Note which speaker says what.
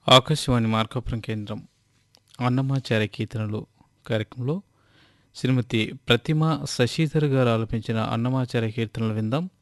Speaker 1: ఆకాశవాణి మార్కాపురం కేంద్రం అన్నమాచార్య కీర్తనలు కార్యక్రమంలో శ్రీమతి ప్రతిమ శశిధర్ గారు ఆలపించిన అన్నమాచార్య కీర్తనలు విందాం.